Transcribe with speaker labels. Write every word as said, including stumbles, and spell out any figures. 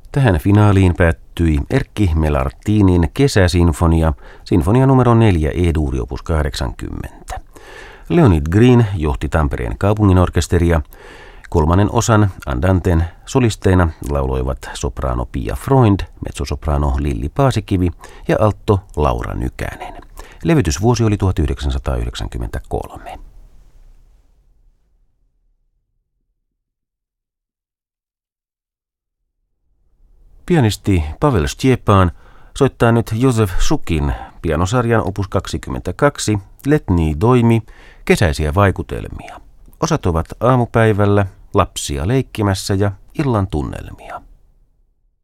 Speaker 1: Tähän finaaliin päättyi Erkki Melartinin Kesäsinfonia, sinfonia numero neljä E-duuri opus kahdeksankymmentä. Leonid Green johti Tampereen kaupunginorkesteria. Kolmannen osan Andanten solisteina lauloivat sopraano Pia Freund, mezzosopraano Lilli Paasikivi ja altto Laura Nykänen. Levytysvuosi oli tuhatyhdeksänsataayhdeksänkymmentäkolme. Pianisti Pavel Stjepan soittaa nyt Josef Shukin pianosarjan opus kaksikymmentäkaksi Letni Doimi, kesäisiä vaikutelmia. Osat ovat aamupäivällä, lapsia leikkimässä ja illan tunnelmia.